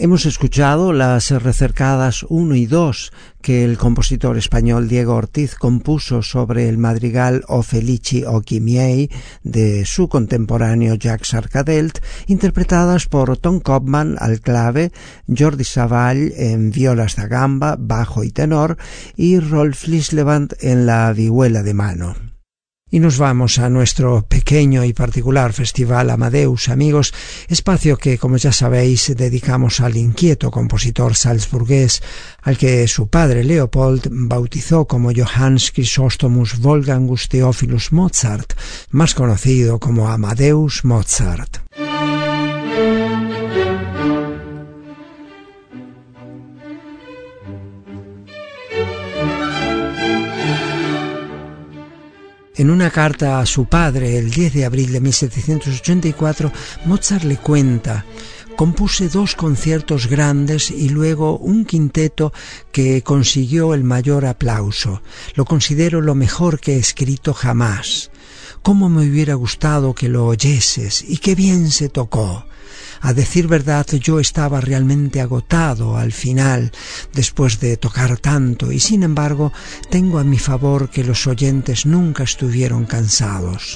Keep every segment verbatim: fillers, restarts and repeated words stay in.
Hemos escuchado las recercadas uno y dos que el compositor español Diego Ortiz compuso sobre el madrigal O Felici o chi miei de su contemporáneo Jacques Arcadelt, interpretadas por Tom Copman al clave, Jordi Savall en violas da gamba, bajo y tenor y Rolf Lislevant en la vihuela de mano. Y nos vamos a nuestro pequeño y particular Festival Amadeus, amigos, espacio que, como ya sabéis, dedicamos al inquieto compositor salzburgués, al que su padre Leopold bautizó como Johannes Chrysostomus Wolfgangus Theophilus Mozart, más conocido como Amadeus Mozart. En una carta a su padre, el diez de abril de mil setecientos ochenta y cuatro, Mozart le cuenta: compuse dos conciertos grandes y luego un quinteto que consiguió el mayor aplauso. Lo considero lo mejor que he escrito jamás. ¿Cómo me hubiera gustado que lo oyeses? Y qué bien se tocó. A decir verdad, yo estaba realmente agotado al final, después de tocar tanto, y sin embargo, tengo a mi favor que los oyentes nunca estuvieron cansados.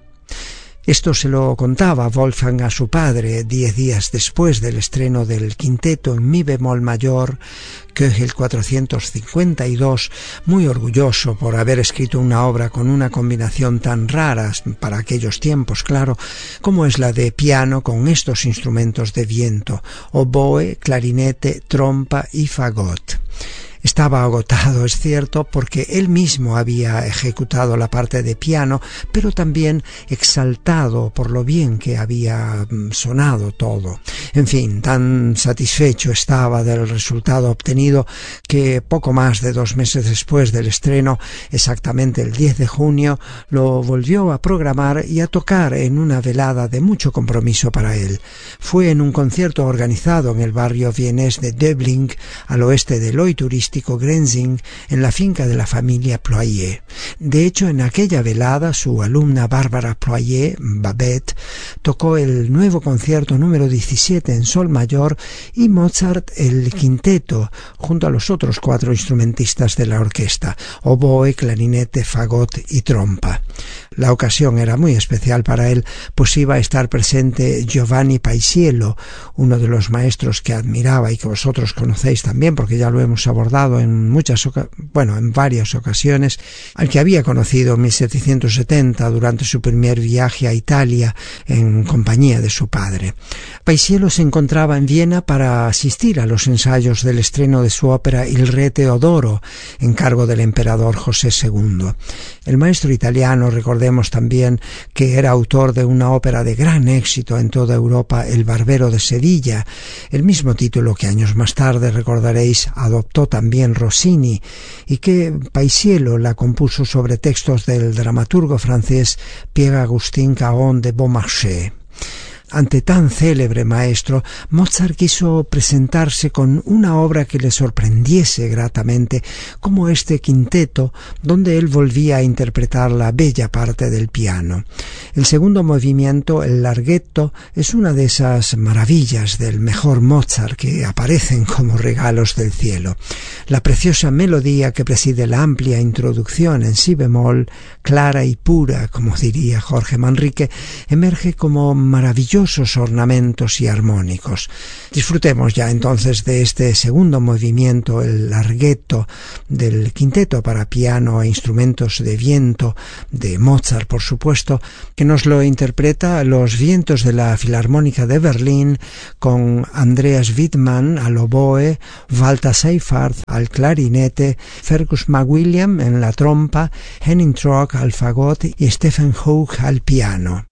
Esto se lo contaba Wolfgang a su padre diez días después del estreno del quinteto en mi bemol mayor, Köchel cuatrocientos cincuenta y dos, muy orgulloso por haber escrito una obra con una combinación tan rara para aquellos tiempos, claro, como es la de piano con estos instrumentos de viento, oboe, clarinete, trompa y fagot. Estaba agotado, es cierto, porque él mismo había ejecutado la parte de piano, pero también exaltado por lo bien que había sonado todo. En fin, tan satisfecho estaba del resultado obtenido que poco más de dos meses después del estreno, exactamente el diez de junio, lo volvió a programar y a tocar en una velada de mucho compromiso para él. Fue en un concierto organizado en el barrio vienés de Döbling, al oeste del hoy turístico Grenzing, en la finca de la familia Ployer. De hecho, en aquella velada, su alumna Bárbara Ployer, Babette, tocó el nuevo concierto número diecisiete en sol mayor y Mozart el quinteto, junto a los otros cuatro instrumentistas de la orquesta, oboe, clarinete, fagot y trompa. La ocasión era muy especial para él, pues iba a estar presente Giovanni Paisiello, uno de los maestros que admiraba y que vosotros conocéis también, porque ya lo hemos abordado en muchas, bueno, en varias ocasiones, al que había conocido en mil setecientos setenta durante su primer viaje a Italia en compañía de su padre. Paisiello se encontraba en Viena para asistir a los ensayos del estreno de su ópera Il Re Teodoro, en cargo del emperador José segundo. El maestro italiano, recordemos también que era autor de una ópera de gran éxito en toda Europa, El Barbero de Sevilla, el mismo título que años más tarde, recordaréis, adoptó también Rossini, y que Paisiello la compuso sobre textos del dramaturgo francés Pierre-Augustin Caron de Beaumarchais. Ante tan célebre maestro, Mozart quiso presentarse con una obra que le sorprendiese gratamente, como este quinteto, donde él volvía a interpretar la bella parte del piano. El segundo movimiento, el larghetto, es una de esas maravillas del mejor Mozart que aparecen como regalos del cielo. La preciosa melodía que preside la amplia introducción en si bemol, clara y pura, como diría Jorge Manrique, emerge como maravilloso ornamentos y armónicos. Disfrutemos ya entonces de este segundo movimiento, el larghetto del quinteto para piano e instrumentos de viento de Mozart, por supuesto, que nos lo interpreta Los Vientos de la Filarmónica de Berlín, con Andreas Wittmann al oboe, Walter Seifert al clarinete, Fergus McWilliam en la trompa, Henning Trott al fagot y Stephen Hough al piano.